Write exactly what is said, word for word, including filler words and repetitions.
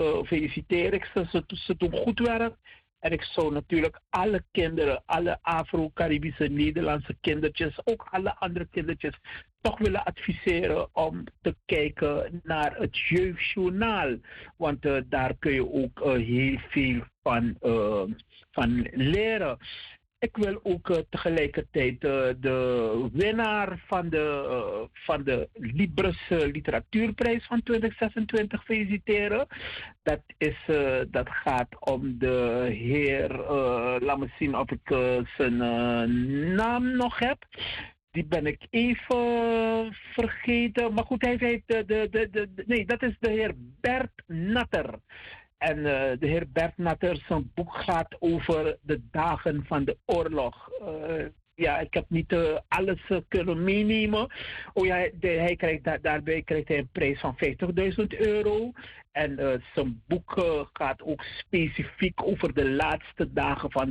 ze feliciteren. Ik, ze, ze, ze doen goed werk. En ik zou natuurlijk alle kinderen, alle Afro-Caribische Nederlandse kindertjes, ook alle andere kindertjes, toch willen adviseren om te kijken naar het Jeugdjournaal. Want uh, daar kun je ook uh, heel veel van, uh, van leren. Ik wil ook uh, tegelijkertijd uh, de winnaar van de, uh, van de Libris uh, Literatuurprijs van twintig zesentwintig feliciteren. Dat, is, uh, dat gaat om de heer, uh, laat me zien of ik uh, zijn uh, naam nog heb. Die ben ik even vergeten. Maar goed, hij heeft de, de, de, de, nee, dat is de heer Bert Natter. En uh, de heer Bert Natter, zijn boek gaat over de dagen van de oorlog. Uh, ja, ik heb niet uh, alles uh, kunnen meenemen. Oh ja, de, hij krijgt da- daarbij krijgt hij een prijs van vijftigduizend euro. En uh, zijn boek uh, gaat ook specifiek over de laatste dagen van